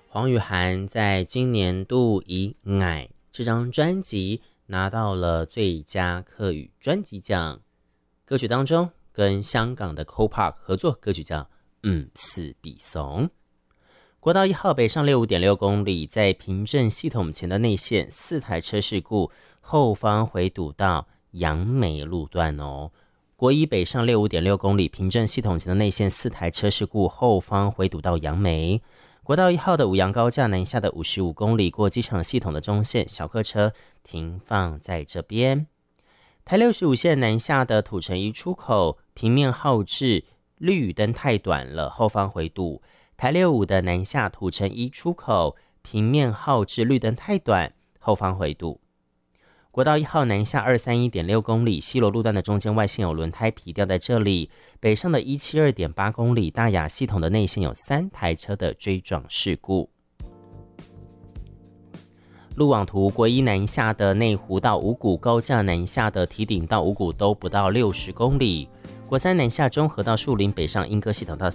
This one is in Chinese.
黄雨涵在今年度以《爱》这张专辑拿到了最佳客语专辑奖。歌曲当中跟香港的 Co-Park 合作歌曲叫是比怂。国道1号北上65.6公里，在平镇系统前的内线4台车事故，后方回堵到杨梅路段哦。国一北上65.6公里，平镇系统前的内线4台车事故，后方回堵到杨梅。国道1号的五杨高架南下的55公里，过机场系统的中线，小客车停放在这边。台65线南下的土城一出口，平面号志绿灯太短了，后方回堵。台65的南下土城一出口，平面号志绿灯太短，后方回堵。国道1号南下231.6公里，西螺路段的中间外线有轮胎皮掉在这里。北上的172.8公里，大雅系统的内线有3台车的追撞事故。路网图，国一南下的内湖到五股，高架南下的堤顶到五股都不到60公里。国三南下中和到树林，北上莺歌系统到